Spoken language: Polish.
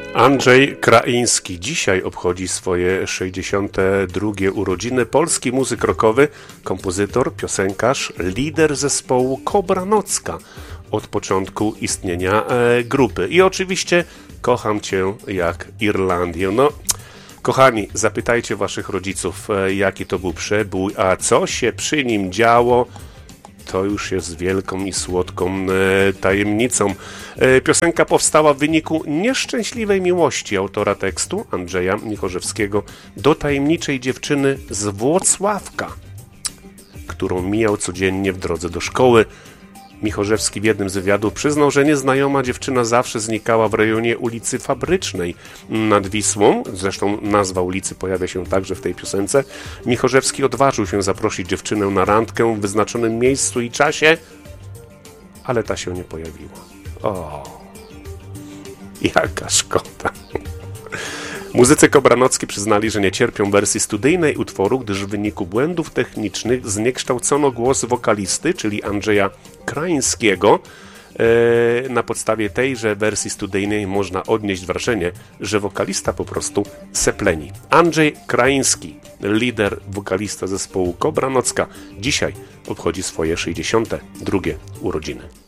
Andrzej Kraiński dzisiaj obchodzi swoje 62. urodziny. Polski muzyk rockowy, kompozytor, piosenkarz, lider zespołu Kobra Nocka od początku istnienia grupy. I oczywiście kocham Cię jak Irlandię. No, kochani, zapytajcie waszych rodziców, jaki to był przebój, a co się przy nim działo, to już jest wielką i słodką tajemnicą. Piosenka powstała w wyniku nieszczęśliwej miłości autora tekstu, Andrzeja Michorzewskiego, do tajemniczej dziewczyny z Włocławka, którą mijał codziennie w drodze do szkoły. Michorzewski w jednym z wywiadów przyznał, że nieznajoma dziewczyna zawsze znikała w rejonie ulicy Fabrycznej nad Wisłą. Zresztą nazwa ulicy pojawia się także w tej piosence. Michorzewski odważył się zaprosić dziewczynę na randkę w wyznaczonym miejscu i czasie, ale ta się nie pojawiła. O, jaka szkoda. Muzycy Kobra Nocki przyznali, że nie cierpią wersji studyjnej utworu, gdyż w wyniku błędów technicznych zniekształcono głos wokalisty, czyli Andrzeja Kraińskiego. Na podstawie tejże wersji studyjnej można odnieść wrażenie, że wokalista po prostu sepleni. Andrzej Kraiński, lider, wokalista zespołu Kobra Nocka, dzisiaj obchodzi swoje 62. urodziny.